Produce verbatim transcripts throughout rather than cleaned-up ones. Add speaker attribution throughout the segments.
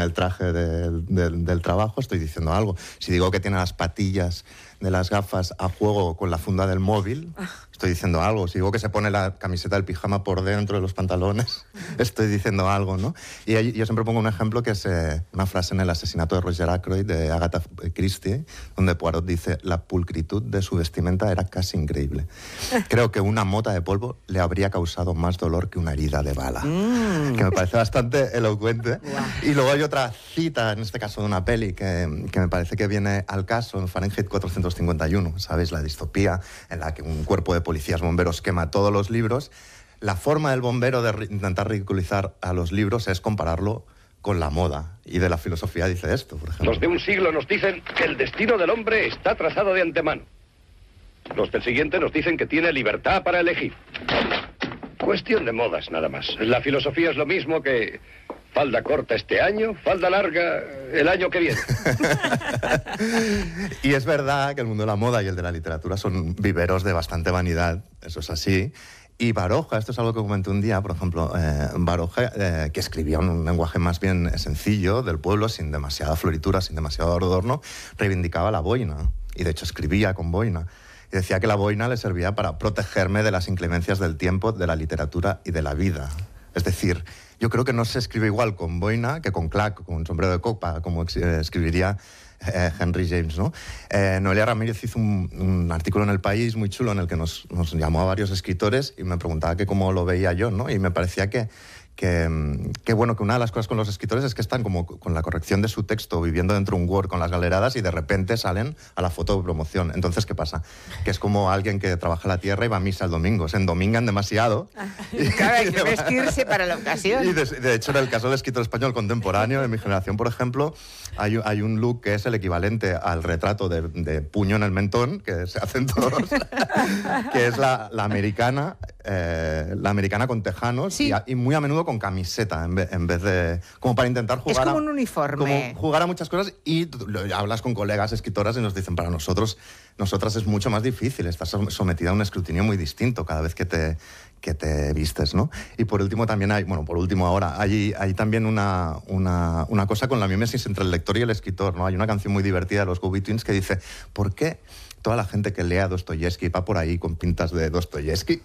Speaker 1: el traje de, de, del trabajo, estoy diciendo algo. Si digo que tiene las patillas de las gafas a juego con la funda del móvil, estoy diciendo algo. Si digo que se pone la camiseta del pijama por dentro de los pantalones, estoy diciendo algo, ¿no? Y ahí, yo siempre pongo un ejemplo que es eh, una frase en El asesinato de Roger Ackroyd de Agatha Christie, donde Poirot dice: la pulcritud de su vestimenta era casi increíble. Creo que una mota de polvo le habría causado más dolor que una herida de bala. Mm. Que me parece bastante elocuente. Wow. Y luego hay otra cita, en este caso de una peli, que, que me parece que viene al caso, en Fahrenheit cuatrocientos cincuenta y uno, ¿sabéis? La distopía en la que un cuerpo de policías bomberos quema todos los libros. La forma del bombero de ri- intentar ridiculizar a los libros es compararlo con la moda. Y de la filosofía dice esto, por ejemplo.
Speaker 2: Los de un siglo nos dicen que el destino del hombre está trazado de antemano. Los del siguiente nos dicen que tiene libertad para elegir. Cuestión de modas, nada más. La filosofía es lo mismo que falda corta este año, falda larga el año que viene.
Speaker 1: Y es verdad que el mundo de la moda y el de la literatura son viveros de bastante vanidad, eso es así. Y Baroja, esto es algo que comenté un día, por ejemplo, eh, Baroja, eh, que escribía un lenguaje más bien sencillo del pueblo, sin demasiada floritura, sin demasiado adorno, reivindicaba la boina. Y de hecho escribía con boina. Y decía que la boina le servía para protegerme de las inclemencias del tiempo, de la literatura y de la vida. Es decir, yo creo que no se escribe igual con boina que con clac, con sombrero de copa, como eh, escribiría eh, Henry James, ¿no? Eh, Noelia Ramírez hizo un, un artículo en El País muy chulo en el que nos, nos llamó a varios escritores y me preguntaba que cómo lo veía yo, ¿no? Y me parecía que Que, que bueno, que una de las cosas con los escritores es que están como con la corrección de su texto, viviendo dentro de un Word con las galeradas y de repente salen a la foto de promoción. Entonces, ¿qué pasa? Que es como alguien que trabaja la tierra y va a misa el domingo. Se endomingan demasiado.
Speaker 3: Y, claro, hay que vestirse para la ocasión.
Speaker 1: Y de, de hecho, en el caso del escritor español contemporáneo, de mi generación, por ejemplo, hay, hay un look que es el equivalente al retrato de, de puño en el mentón, que se hacen todos, que es la, la americana, eh, la americana con tejanos, sí. y, y muy a menudo con camiseta en vez, en vez de... como para intentar jugar...
Speaker 3: Es como
Speaker 1: a,
Speaker 3: un uniforme.
Speaker 1: Como jugar a muchas cosas y hablas con colegas escritoras y nos dicen, para nosotros, nosotras es mucho más difícil, estás sometida a un escrutinio muy distinto cada vez que te, que te vistes, ¿no? Y por último también hay, bueno, por último ahora, hay, hay también una, una, una cosa con la mimesis entre el lector y el escritor, ¿no? Hay una canción muy divertida de los Go-Betweens que dice, ¿por qué toda la gente que lea Dostoyevsky va por ahí con pintas de Dostoyevsky?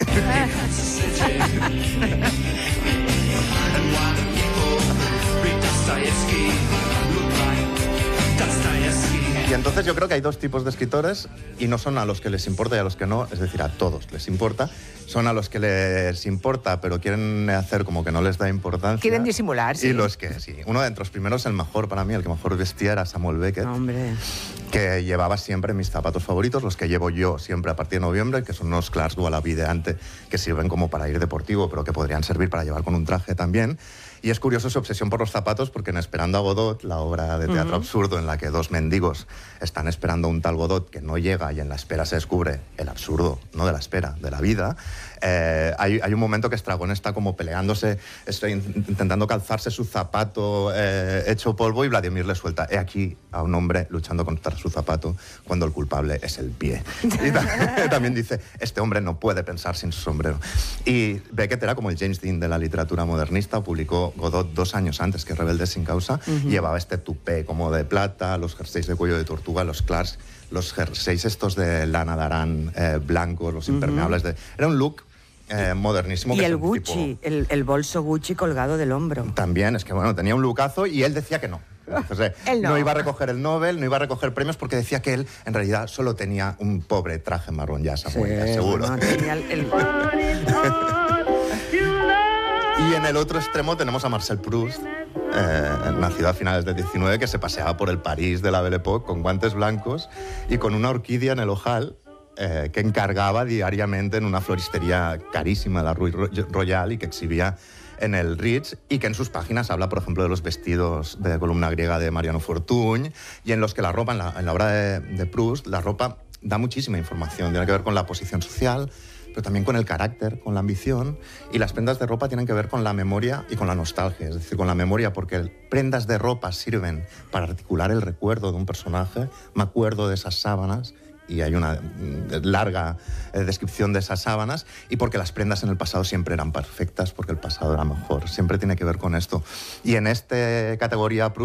Speaker 1: Y entonces yo creo que hay dos tipos de escritores y no son a los que les importa y a los que no, es decir, a todos les importa. Son a los que les importa, pero quieren hacer como que no les da importancia.
Speaker 3: Quieren disimular, sí.
Speaker 1: Y los que sí. Uno de entre los primeros, el mejor para mí, el que mejor vestía era Samuel Beckett.
Speaker 3: Hombre.
Speaker 1: Que llevaba siempre mis zapatos favoritos, los que llevo yo siempre a partir de noviembre, que son unos Clarks Wallaby de ante, que sirven como para ir deportivo, pero que podrían servir para llevar con un traje también. Y es curioso su obsesión por los zapatos, porque en Esperando a Godot, la obra de teatro uh-huh. absurdo en la que dos mendigos están esperando a un tal Godot que no llega y en la espera se descubre el absurdo, no de la espera, de la vida, eh, hay, hay un momento que Estragón está como peleándose, está intentando calzarse su zapato eh, hecho polvo y Vladimir le suelta, he aquí a un hombre luchando contra su zapato cuando el culpable es el pie. Y ta- también dice, este hombre no puede pensar sin su sombrero. Y Beckett era como el James Dean de la literatura modernista, publicó Godot dos años antes que Rebeldes sin causa, uh-huh. llevaba este tupé como de plata, los jerseys de cuello de tortuga, los Clarks, los jerseys estos de lana darán eh, blancos, los impermeables. Uh-huh. de... Era un look eh, modernísimo.
Speaker 3: Y
Speaker 1: que
Speaker 3: el
Speaker 1: es
Speaker 3: Gucci,
Speaker 1: tipo...
Speaker 3: el, el bolso Gucci colgado del hombro.
Speaker 1: También, es que bueno, tenía un lookazo y él decía que no. Entonces, él no. no iba a recoger el Nobel, no iba a recoger premios porque decía que él en realidad solo tenía un pobre traje marrón ya, Samuel, sí, seguro. No, tenía el... el... Y en el otro extremo tenemos a Marcel Proust, eh, nacido a finales del diecinueve, que se paseaba por el París de la Belle Époque con guantes blancos y con una orquídea en el ojal eh, que encargaba diariamente en una floristería carísima, la Rue Royale, y que exhibía en el Ritz, y que en sus páginas habla, por ejemplo, de los vestidos de columna griega de Mariano Fortuny, y en los que la ropa, en la, en la obra de, de Proust, la ropa da muchísima información, tiene que ver con la posición social, pero también con el carácter, con la ambición, y las prendas de ropa tienen que ver con la memoria y con la nostalgia, es decir, con la memoria, porque prendas de ropa sirven para articular el recuerdo de un personaje, me acuerdo de esas sábanas, y hay una larga eh, descripción de esas sábanas, y porque las prendas en el pasado siempre eran perfectas, porque el pasado era mejor, siempre tiene que ver con esto. Y en esta categoría